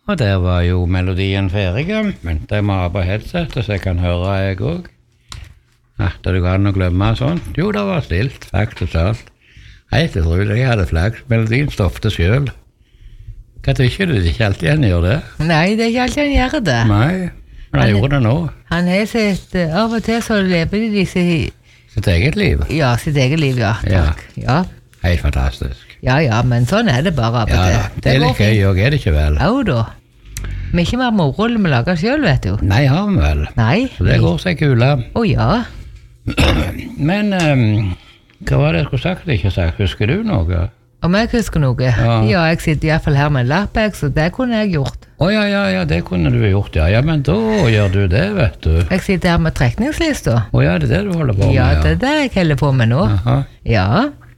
Og der var jo melodien ferdig. Vent, jeg må ha på headsetet, så jeg kan høre jeg også. Det går an å glemme sånt. Jo, det var stilt, faktisk alt. Helt utrolig, jeg hadde flaks. Melodien stoppte selv. Hva tykker du? Det er ikke alltid han gjør det? Nei, det er ikke alltid han gjør det. Nei, men han gjorde det nå. Han har sett, av og til så lever de sitt eget liv? Ja, sitt eget liv, ja. Takk. Ja. Helt fantastisk. Ja, men sånn er det bare av og til. Ja, det er litt gøy, og er det ikke vel? Jo da. Vi er ikke mer moro enn vi lager selv, vet du. Nei, har vi vel. Nei. Så det går seg kula. Ja. Men, hva var det jeg skulle sagt, ikke sagt? Husker du noe? Om jeg husker noe? Ja, jeg sitter i hvert fall her med en lapp, så det kunne jeg gjort. Ja, det kunne du gjort, ja. Ja, men da gjør du det, vet du. Jeg sitter her med trekningslista. Ja, det er det du holder på med, ja. Ja, det er det jeg holder på med nå. Aha. Ja.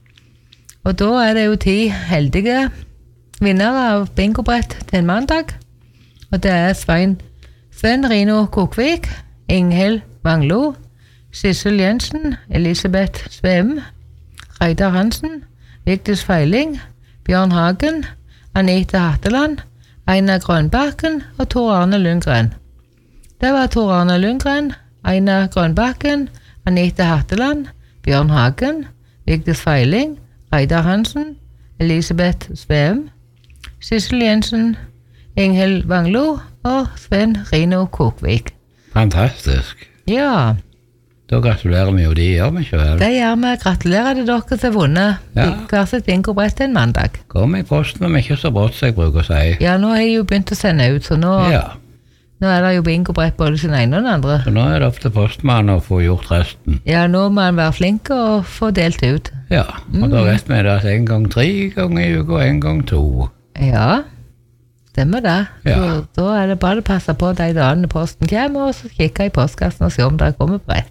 Og da er det jo 10 heldige vinnere av bingobrett til en mandag. Og det er Svein Rino Kokvik, Inghild Vanglo, Sissel Jensen, Elisabeth Sveum, Reidar Hansen, Vigdis Feiling, Bjørn Hagen, Anita Hatteland, Einar Grønbakken og Tor Arne Lundgren. Det var Tor Arne Lundgren, Einar Grønbakken, Anita Hatteland, Bjørn Hagen, Vigdis Feiling, Reidar Hansen, Elisabeth Sveum, Sissel Jensen, Inghild Vanglo og Svein Rino Kokvik. Fantastisk. Ja. Da gratulerer vi jo de, gjør vi ikke vel? Det gjør vi. Gratulerer til dere som har vunnet hver sitt bingobrett til en mandag. Kom i posten, men ikke så brått, som jeg bruker å si. Ja, nå har jeg jo begynt å sende ut, så nå er det jo bingobrett både sin ene og den andre. Så nå er det opp til postmannen å få gjort resten. Ja, nå må han være flink og få delt ut. Ja, og da vet vi det at 1 gang 3 ganger i uka og 1 gang 2. Ja, stemmer det. Ja. Så da er det bare å passe på de dagene posten kommer, og så kikke i postkassen og se om det kommer brett.